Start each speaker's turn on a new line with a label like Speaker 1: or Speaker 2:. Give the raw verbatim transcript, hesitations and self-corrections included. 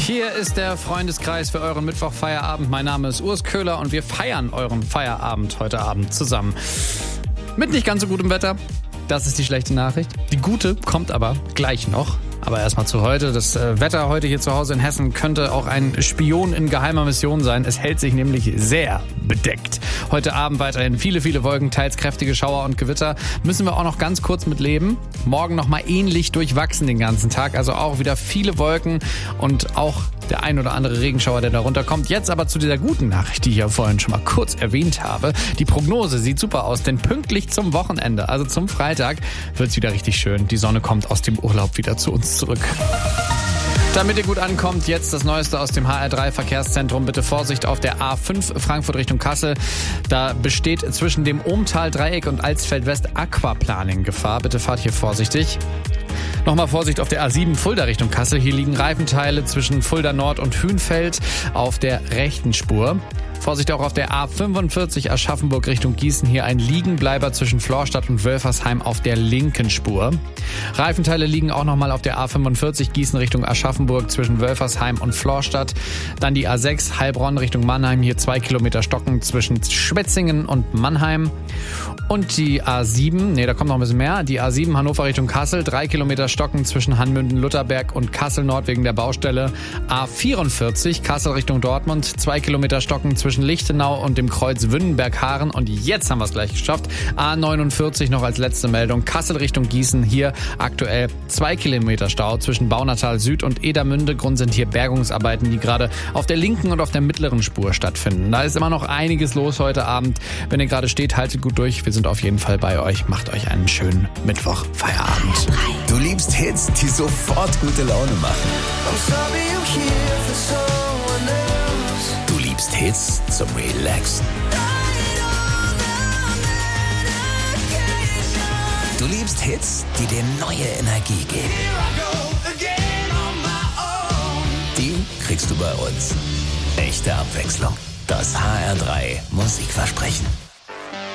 Speaker 1: Hier ist der Freundeskreis für euren Mittwochfeierabend. Mein Name ist Urs Köhler und wir feiern euren Feierabend heute Abend zusammen. Mit nicht ganz so gutem Wetter. Das ist die schlechte Nachricht. Die gute kommt aber gleich noch. Aber erstmal zu heute. Das Wetter heute hier zu Hause in Hessen könnte auch ein Spion in geheimer Mission sein. Es hält sich nämlich sehr bedeckt. Heute Abend weiterhin viele, viele Wolken, teils kräftige Schauer und Gewitter. Müssen wir auch noch ganz kurz mit leben. Morgen nochmal ähnlich durchwachsen den ganzen Tag. Also auch wieder viele Wolken und auch der ein oder andere Regenschauer, der da runterkommt. Jetzt aber zu dieser guten Nachricht, die ich ja vorhin schon mal kurz erwähnt habe. Die Prognose sieht super aus, denn pünktlich zum Wochenende, also zum Freitag, wird es wieder richtig schön. Die Sonne kommt aus dem Urlaub wieder zu uns zurück. Damit ihr gut ankommt, jetzt das Neueste aus dem H R drei Verkehrszentrum. Bitte Vorsicht auf der A fünf Frankfurt Richtung Kassel. Da besteht zwischen dem Ohmtal-Dreieck und Alsfeld-West Aquaplaning-Gefahr. Bitte fahrt hier vorsichtig. Nochmal Vorsicht auf der A sieben Fulda Richtung Kassel. Hier liegen Reifenteile zwischen Fulda Nord und Hünfeld auf der rechten Spur. Vorsicht auch auf der A fünfundvierzig Aschaffenburg Richtung Gießen. Hier ein Liegenbleiber zwischen Florstadt und Wölfersheim auf der linken Spur. Reifenteile liegen auch nochmal auf der A fünfundvierzig Gießen Richtung Aschaffenburg zwischen Wölfersheim und Florstadt. Dann die A sechs Heilbronn Richtung Mannheim. Hier zwei Kilometer Stocken zwischen Schwetzingen und Mannheim. Und die A sieben, nee, da kommt noch ein bisschen mehr. Die A sieben Hannover Richtung Kassel. Drei Kilometer Stocken zwischen Hanmünden-Lutterberg und Kassel Nord wegen der Baustelle. A vierundvierzig Kassel Richtung Dortmund. Zwei Kilometer Stocken zwischen Lichtenau und dem Kreuz Wünnenberg-Haaren. Und jetzt haben wir es gleich geschafft. A neunundvierzig noch als letzte Meldung. Kassel Richtung Gießen. Hier aktuell zwei Kilometer Stau zwischen Baunatal Süd und Edermünde. Grund sind hier Bergungsarbeiten, die gerade auf der linken und auf der mittleren Spur stattfinden. Da ist immer noch einiges los heute Abend. Wenn ihr gerade steht, haltet gut durch. Wir sind auf jeden Fall bei euch. Macht euch einen schönen Mittwoch. Feierabend.
Speaker 2: Du liebst Hits, die sofort gute Laune machen. Du liebst Hits zum Relaxen. Du liebst Hits, die dir neue Energie geben. Die kriegst du bei uns. Echte Abwechslung. Das H R drei Musikversprechen.